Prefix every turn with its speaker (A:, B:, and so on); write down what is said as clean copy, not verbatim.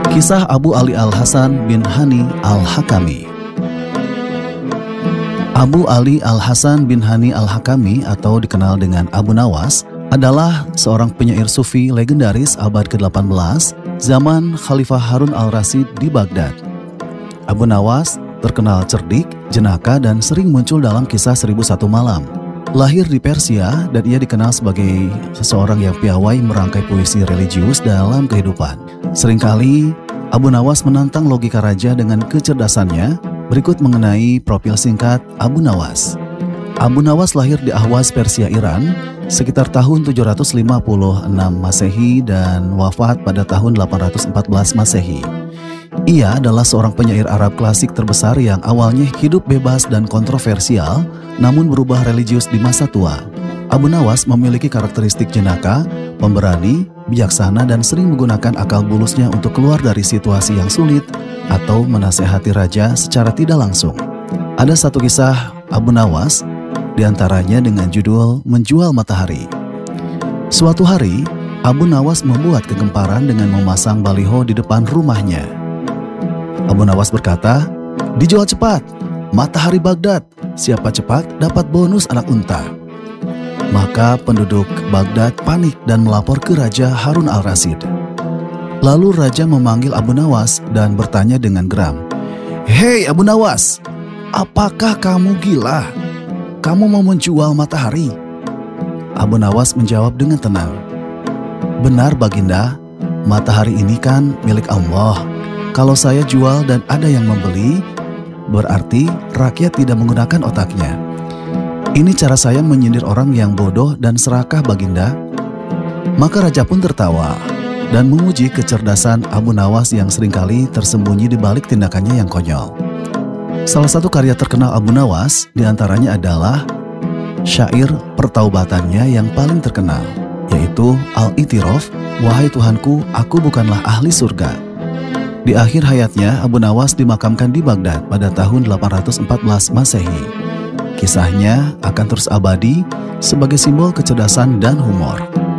A: Kisah Abu Ali Al-Hasan bin Hani Al-Hakami. Abu Ali Al-Hasan bin Hani Al-Hakami atau dikenal dengan Abu Nawas adalah seorang penyair sufi legendaris abad ke-18 zaman Khalifah Harun al-Rasyid di Baghdad. Abu Nawas terkenal cerdik, jenaka, dan sering muncul dalam kisah 1001 Malam. Lahir di Persia dan ia dikenal sebagai seseorang yang piawai merangkai puisi religius dalam kehidupan. Seringkali Abu Nawas menantang logika raja dengan kecerdasannya. Berikut mengenai profil singkat Abu Nawas. Abu Nawas lahir di Ahwaz, Persia, Iran sekitar tahun 756 Masehi dan wafat pada tahun 814 Masehi. Ia adalah seorang penyair Arab klasik terbesar yang awalnya hidup bebas dan kontroversial, namun berubah religius di masa tua. Abu Nawas memiliki karakteristik jenaka, pemberani, bijaksana, dan sering menggunakan akal bulusnya untuk keluar dari situasi yang sulit atau menasehati raja secara tidak langsung. Ada satu kisah Abu Nawas, diantaranya dengan judul Menjual Matahari. Suatu hari, Abu Nawas membuat kegemparan dengan memasang baliho di depan rumahnya. Abu Nawas berkata, "Dijual cepat, matahari Baghdad. Siapa cepat dapat bonus anak unta." Maka penduduk Baghdad panik dan melapor ke Raja Harun al-Rasyid. Lalu raja memanggil Abu Nawas dan bertanya dengan geram, "Hei Abu Nawas, apakah kamu gila? Kamu mau menjual matahari?" Abu Nawas menjawab dengan tenang, "Benar Baginda, matahari ini kan milik Allah. Kalau saya jual dan ada yang membeli, berarti rakyat tidak menggunakan otaknya. Ini cara saya menyindir orang yang bodoh dan serakah Baginda." Maka raja pun tertawa dan memuji kecerdasan Abu Nawas yang seringkali tersembunyi di balik tindakannya yang konyol. Salah satu karya terkenal Abu Nawas diantaranya adalah syair pertaubatannya yang paling terkenal, yaitu Al-I'tiraf, "Wahai Tuhanku, aku bukanlah ahli surga." Di akhir hayatnya, Abu Nawas dimakamkan di Baghdad pada tahun 814 Masehi. Kisahnya akan terus abadi sebagai simbol kecerdasan dan humor.